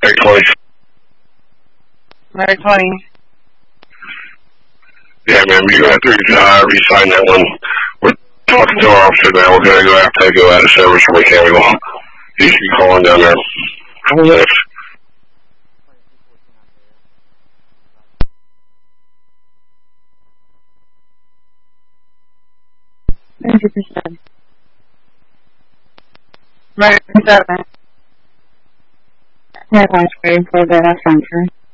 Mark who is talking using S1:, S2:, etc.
S1: Very 20.
S2: Very 20.
S1: Yeah, man, we're going to have to re-sign that one. We're talking to our officer now. We're going to have to go out of service when we can. We won't. You should be calling down there. A couple minutes.
S2: 100%. Right, 7. Headlines waiting for that answer.